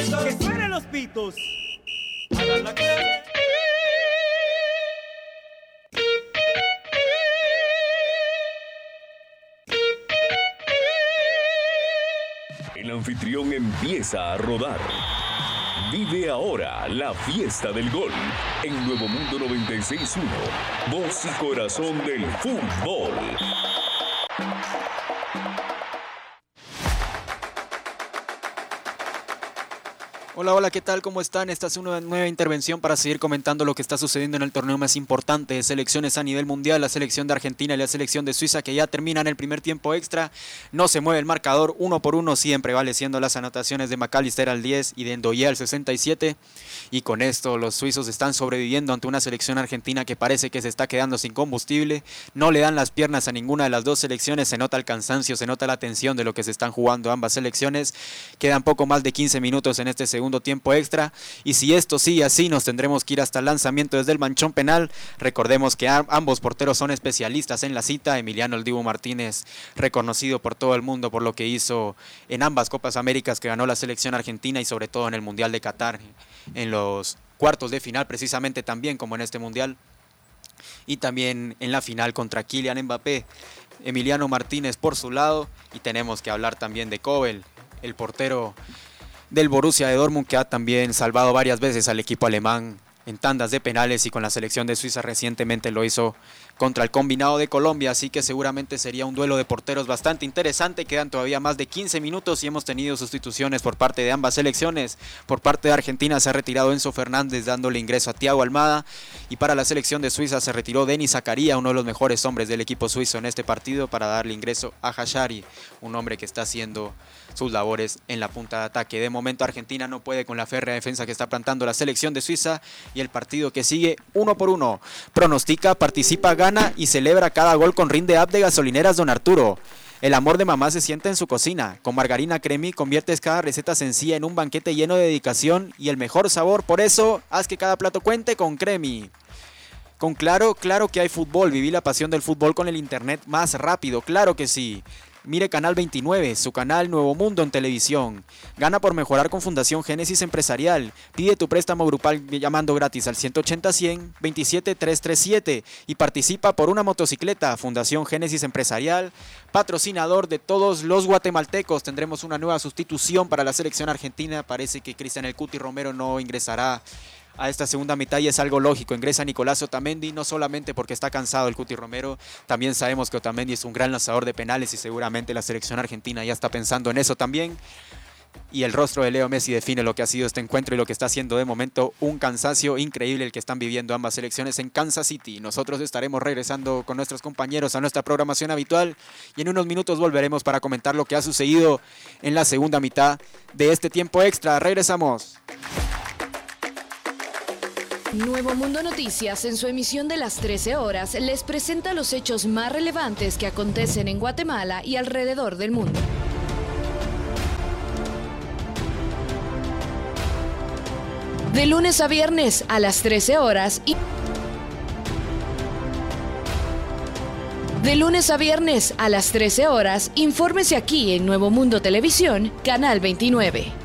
Que suenen los pitos. Hagan la clase. El anfitrión empieza a rodar. Vive ahora la fiesta del gol en Nuevo Mundo 96.1, voz y corazón del fútbol. Hola, hola, ¿qué tal? ¿Cómo están? Esta es una nueva intervención para seguir comentando lo que está sucediendo en el torneo más importante de selecciones a nivel mundial, la selección de Argentina y la selección de Suiza, que ya terminan el primer tiempo extra. No se mueve el marcador, 1-1 siempre prevaleciendo las anotaciones de McAllister al 10 y de Ndoye al 67. Y con esto los suizos están sobreviviendo ante una selección argentina que parece que se está quedando sin combustible. No le dan las piernas a ninguna de las dos selecciones, se nota el cansancio, se nota la tensión de lo que se están jugando ambas selecciones. Quedan poco más de 15 minutos en este segundo tiempo extra, y si esto sigue así nos tendremos que ir hasta el lanzamiento desde el manchón penal. Recordemos que ambos porteros son especialistas en la cita. Emiliano El Dibu Martínez, reconocido por todo el mundo por lo que hizo en ambas Copas Américas que ganó la selección argentina y sobre todo en el Mundial de Qatar, en los cuartos de final precisamente también como en este Mundial, y también en la final contra Kylian Mbappé. Emiliano Martínez por su lado, y tenemos que hablar también de Kobel, el portero del Borussia de Dortmund, que ha también salvado varias veces al equipo alemán en tandas de penales, y con la selección de Suiza recientemente lo hizo contra el combinado de Colombia, así que seguramente sería un duelo de porteros bastante interesante. Quedan todavía más de 15 minutos y hemos tenido sustituciones por parte de ambas selecciones. Por parte de Argentina se ha retirado Enzo Fernández dándole ingreso a Thiago Almada, y para la selección de Suiza se retiró Denis Zakaria, uno de los mejores hombres del equipo suizo en este partido, para darle ingreso a Hajari, un hombre que está haciendo sus labores en la punta de ataque. De momento Argentina no puede con la férrea defensa que está plantando la selección de Suiza, y el partido que sigue 1-1. Pronostica, participa, gana y celebra cada gol con Rinde App de Gasolineras Don Arturo. El amor de mamá se sienta en su cocina. Con margarina Cremi conviertes cada receta sencilla en un banquete lleno de dedicación y el mejor sabor. Por eso, haz que cada plato cuente con Cremi. Con Claro, claro que hay fútbol. Viví la pasión del fútbol con el internet más rápido. Claro que sí. Mire Canal 29, su canal Nuevo Mundo en televisión. Gana por mejorar con Fundación Génesis Empresarial. Pide tu préstamo grupal llamando gratis al 180-100 27337 y participa por una motocicleta. Fundación Génesis Empresarial, patrocinador de todos los guatemaltecos. Tendremos una nueva sustitución para la selección argentina. Parece que Cristian El Cuti Romero no ingresará a esta segunda mitad, y es algo lógico. Ingresa Nicolás Otamendi, no solamente porque está cansado el Cuti Romero, también sabemos que Otamendi es un gran lanzador de penales y seguramente la selección argentina ya está pensando en eso también. Y el rostro de Leo Messi define lo que ha sido este encuentro y lo que está haciendo de momento un cansancio increíble el que están viviendo ambas selecciones en Kansas City. Nosotros estaremos regresando con nuestros compañeros a nuestra programación habitual, y en unos minutos volveremos para comentar lo que ha sucedido en la segunda mitad de este tiempo extra. Regresamos. Nuevo Mundo Noticias, en su emisión de las 13 horas, les presenta los hechos más relevantes que acontecen en Guatemala y alrededor del mundo. De lunes a viernes a las 13 horas y... De lunes a viernes a las 13 horas, infórmese aquí en Nuevo Mundo Televisión, Canal 29.